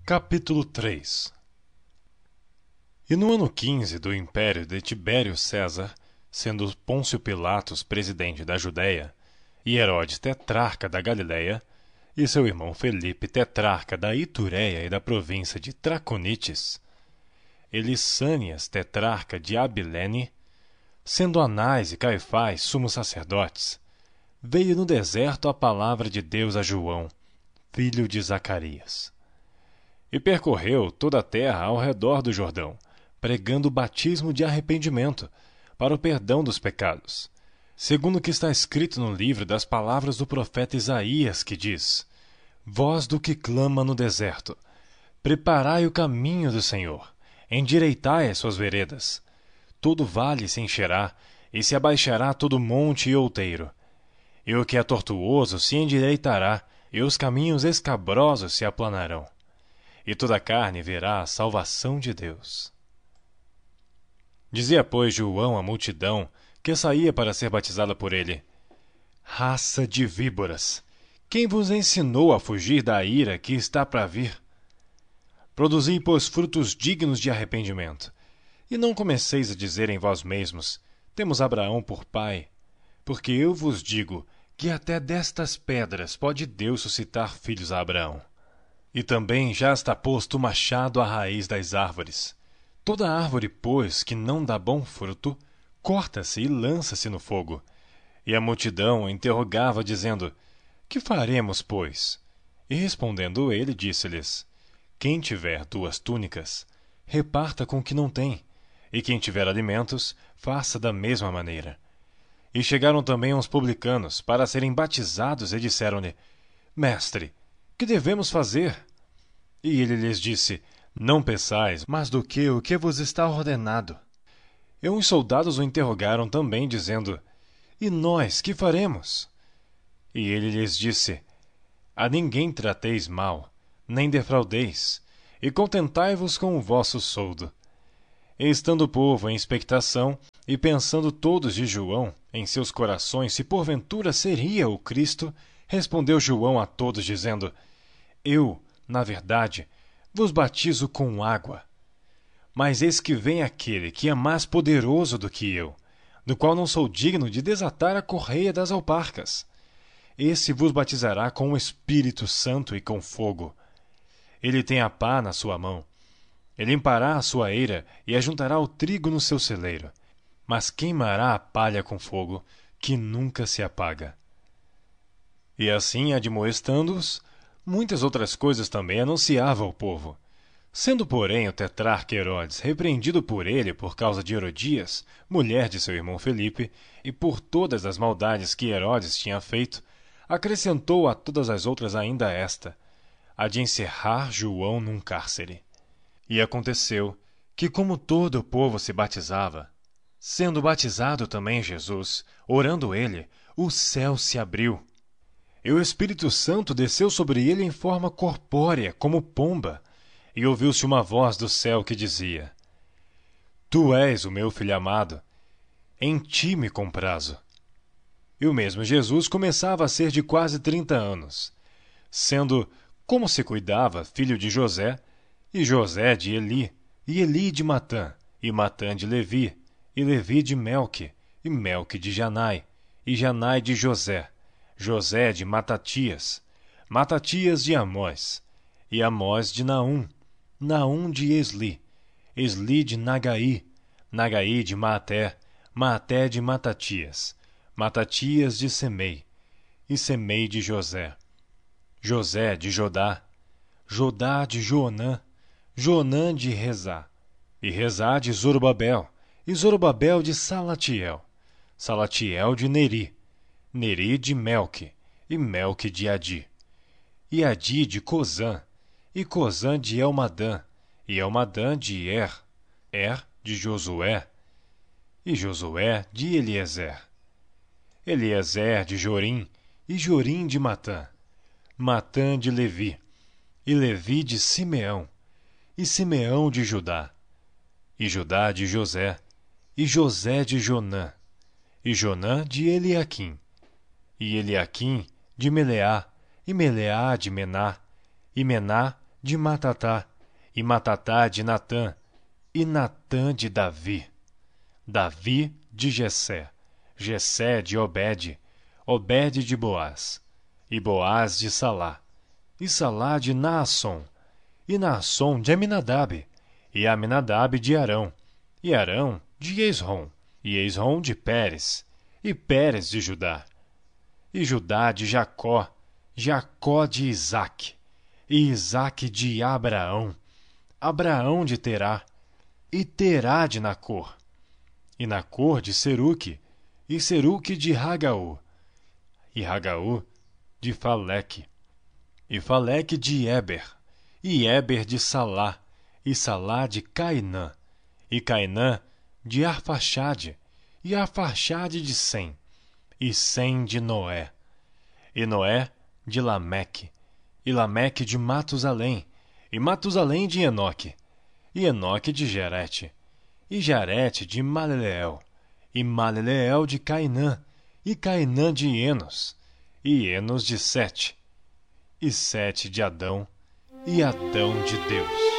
Capítulo 3. E no ano 15 do império de Tibério César, sendo Pôncio Pilatos presidente da Judéia, e Herodes tetrarca da Galiléia, e seu irmão Felipe tetrarca da Itureia e da província de Traconites, e Lissânias tetrarca de Abilene, sendo Anás e Caifás sumos sacerdotes, veio no deserto a palavra de Deus a João, filho de Zacarias. E percorreu toda a terra ao redor do Jordão, pregando o batismo de arrependimento, para o perdão dos pecados, segundo o que está escrito no livro das palavras do profeta Isaías, que diz: Voz do que clama no deserto, preparai o caminho do Senhor, endireitai as suas veredas. Todo vale se encherá, e se abaixará todo monte e outeiro. E o que é tortuoso se endireitará, e os caminhos escabrosos se aplanarão. E toda a carne verá a salvação de Deus. Dizia, pois, João à multidão, que saía para ser batizada por ele: Raça de víboras, quem vos ensinou a fugir da ira que está para vir? Produzi, pois, frutos dignos de arrependimento. E não comeceis a dizer em vós mesmos: Temos Abraão por pai. Porque eu vos digo que até destas pedras pode Deus suscitar filhos a Abraão. E também já está posto o machado à raiz das árvores. Toda árvore, pois, que não dá bom fruto, corta-se e lança-se no fogo. E a multidão interrogava, dizendo: Que faremos, pois? E respondendo ele, disse-lhes: Quem tiver 2 túnicas, reparta com o que não tem, e quem tiver alimentos, faça da mesma maneira. E chegaram também uns publicanos para serem batizados e disseram-lhe: Mestre, que devemos fazer? E ele lhes disse: Não peçais mais do que o que vos está ordenado. E uns soldados o interrogaram também, dizendo: E nós, que faremos? E ele lhes disse: A ninguém trateis mal, nem defraudeis, e contentai-vos com o vosso soldo. E estando o povo em expectação, e pensando todos de João em seus corações se porventura seria o Cristo, respondeu João a todos, dizendo: Eu, na verdade, vos batizo com água. Mas eis que vem aquele que é mais poderoso do que eu, do qual não sou digno de desatar a correia das alparcas. Esse vos batizará com o Espírito Santo e com fogo. Ele tem a pá na sua mão. Ele limpará a sua eira e ajuntará o trigo no seu celeiro, mas queimará a palha com fogo, que nunca se apaga. E assim, admoestando-os, muitas outras coisas também anunciava ao povo. Sendo, porém, o tetrarca Herodes repreendido por ele por causa de Herodias, mulher de seu irmão Felipe, e por todas as maldades que Herodes tinha feito, acrescentou a todas as outras ainda esta, a de encerrar João num cárcere. E aconteceu que, como todo o povo se batizava, sendo batizado também Jesus, orando ele, o céu se abriu. E o Espírito Santo desceu sobre ele em forma corpórea, como pomba, e ouviu-se uma voz do céu que dizia: Tu és o meu filho amado, em ti me comprazo. E o mesmo Jesus começava a ser de quase 30 anos, sendo, como se cuidava, filho de José, e José de Eli, e Eli de Matã, e Matã de Levi, e Levi de Melque, e Melque de Janai, e Janai de José, José de Matatias, Matatias de Amós, e Amós de Naum, Naum de Esli, Esli de Nagai, Nagai de Maaté, Maaté de Matatias, Matatias de Semei, e Semei de José, José de Jodá, Jodá de Joanã, Joanã de Rezá, e Rezá de Zorobabel, e Zorobabel de Salatiel, Salatiel de Neri, Neri de Melque, e Melque de Adi, e Adi de Cozã, e Cozã de Elmadã, e Elmadã de Er de Josué, e Josué de Eliezer, Eliezer de Jorim, e Jorim de Matã, Matã de Levi, e Levi de Simeão, e Simeão de Judá, e Judá de José, e José de Jonã, e Jonã de Eliaquim, e Eliaquim de Meleá, e Meleá de Mená, e Mená de Matatá, e Matatá de Natã, e Natã de Davi, Davi de Jessé, Jessé de Obede, Obede de Boaz, e Boaz de Salá, e Salá de Naasson, e Naasson de Aminadab, e Aminadab de Arão, e Arão de Esrom, e Esrom de Pérez, e Pérez de Judá, e Judá de Jacó, Jacó de Isaque, e Isaque de Abraão, Abraão de Terá, e Terá de Nacor, e Nacor de Seruque, e Seruque de Ragaú, e Ragaú de Faleque, e Faleque de Éber, e Éber de Salá, e Salá de Cainã, e Cainã de Arfaxade, e Arfaxade de Sem, e Sem de Noé, e Noé de Lameque, e Lameque de Matusalém, e Matusalém de Enoque, e Enoque de Jarete, e Jarete de Maleleel, e Maleleel de Cainã, e Cainã de Enos, e Enos de Sete, e Sete de Adão, e Adão de Deus.